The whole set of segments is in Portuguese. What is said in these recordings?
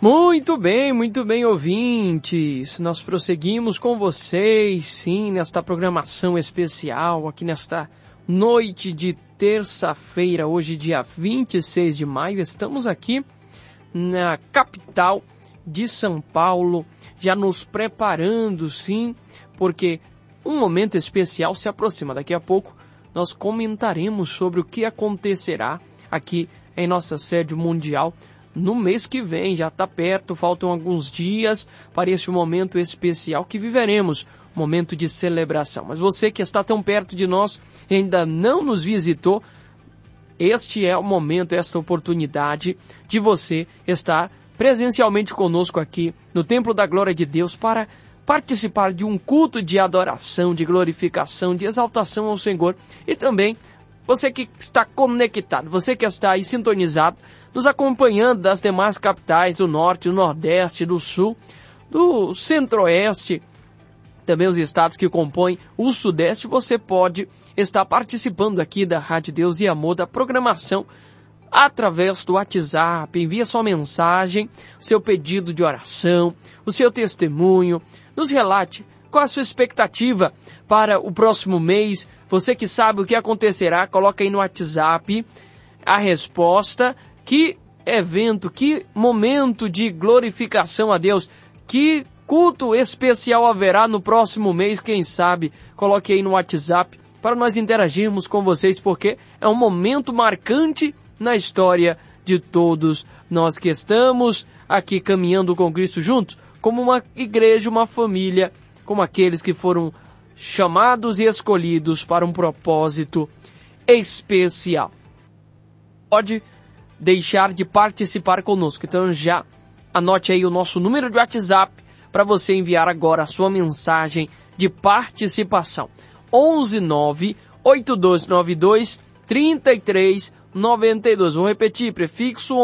Muito bem, ouvintes. Nós prosseguimos com vocês, sim, nesta programação especial, aqui nesta noite de terça-feira, hoje dia 26 de maio. Estamos aqui na capital de São Paulo, já nos preparando, sim, porque um momento especial se aproxima. Daqui a pouco nós comentaremos sobre o que acontecerá aqui em nossa sede mundial no mês que vem. Já está perto, faltam alguns dias para este momento especial que viveremos, momento de celebração. Mas você que está tão perto de nós e ainda não nos visitou, este é o momento, esta oportunidade de você estar presencialmente conosco aqui no Templo da Glória de Deus para participar de um culto de adoração, de glorificação, de exaltação ao Senhor. E também você que está conectado, você que está aí sintonizado, nos acompanhando das demais capitais do Norte, do Nordeste, do Sul, do Centro-Oeste, também os estados que compõem o Sudeste, você pode estar participando aqui da Rádio Deus e Amor, da programação, através do WhatsApp. Envie sua mensagem, o seu pedido de oração, o seu testemunho, nos relate qual a sua expectativa para o próximo mês. Você que sabe o que acontecerá, coloca aí no WhatsApp a resposta. Que evento, que momento de glorificação a Deus, que culto especial haverá no próximo mês, quem sabe? Coloque aí no WhatsApp para nós interagirmos com vocês, porque é um momento marcante na história de todos nós que estamos aqui caminhando com Cristo juntos, como uma igreja, uma família, como aqueles que foram chamados e escolhidos para um propósito especial. Pode deixar de participar conosco, então já anote aí o nosso número de WhatsApp para você enviar agora a sua mensagem de participação. 119-8292-3392. Vou repetir, prefixo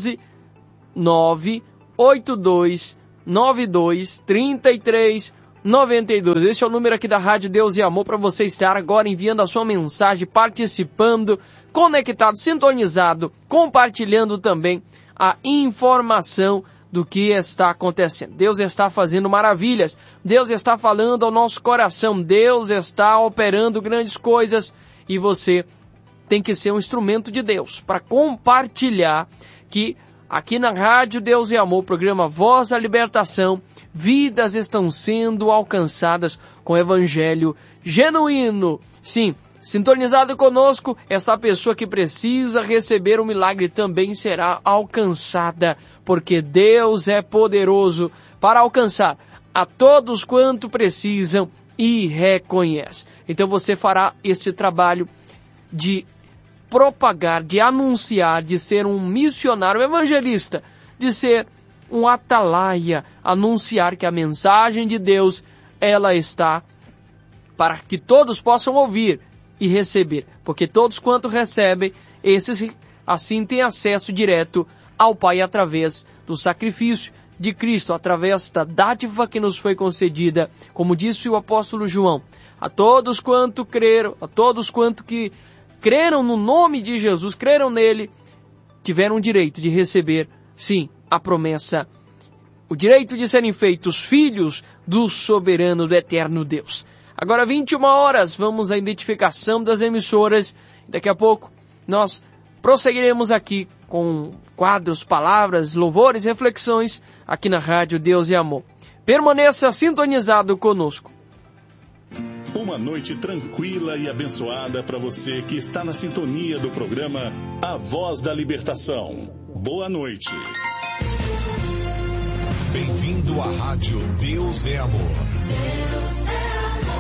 11-98292-3392. Esse é o número aqui da Rádio Deus e Amor para você estar agora enviando a sua mensagem, participando, conectado, sintonizado, compartilhando também a informação do que está acontecendo. Deus está fazendo maravilhas, Deus está falando ao nosso coração, Deus está operando grandes coisas e você tem que ser um instrumento de Deus para compartilhar que aqui na Rádio Deus e Amor, programa Voz da Libertação, vidas estão sendo alcançadas com o Evangelho genuíno. Sim, sintonizado conosco, essa pessoa que precisa receber o milagre também será alcançada, porque Deus é poderoso para alcançar a todos quanto precisam e reconhece. Então você fará esse trabalho de propagar, de anunciar, de ser um missionário evangelista, de ser um atalaia, anunciar que a mensagem de Deus, ela está para que todos possam ouvir e receber, porque todos quanto recebem, esses assim têm acesso direto ao Pai através do sacrifício de Cristo, através da dádiva que nos foi concedida, como disse o apóstolo João, a todos quanto creram, a todos quanto que creram no nome de Jesus, creram nele, tiveram o direito de receber, sim, a promessa, o direito de serem feitos filhos do soberano, do eterno Deus. Agora 21 horas, vamos à identificação das emissoras. Daqui a pouco nós prosseguiremos aqui com quadros, palavras, louvores, reflexões aqui na Rádio Deus e Amor. Permaneça sintonizado conosco. Uma noite tranquila e abençoada para você que está na sintonia do programa A Voz da Libertação. Boa noite. Bem-vindo à Rádio Deus é Amor. Deus é amor.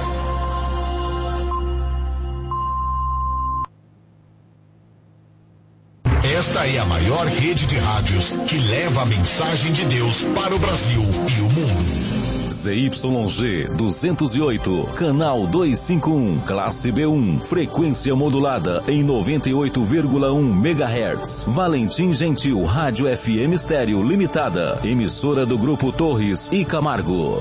Esta é a maior rede de rádios que leva a mensagem de Deus para o Brasil e o mundo. ZYG 208, canal 251, classe B1, frequência modulada em 98,1 MHz. Valentim Gentil Rádio FM Estéreo Limitada, emissora do Grupo Torres e Camargo.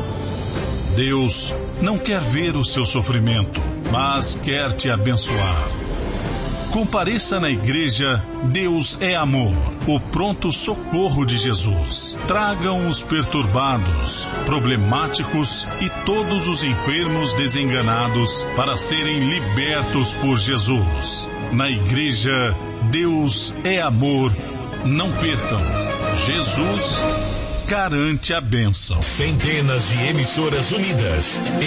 Deus não quer ver o seu sofrimento, mas quer te abençoar. Compareça na igreja Deus é Amor, o pronto socorro de Jesus. Tragam os perturbados, problemáticos e todos os enfermos desenganados para serem libertos por Jesus. Na igreja Deus é Amor. Não percam. Jesus garante a bênção. Centenas de emissoras unidas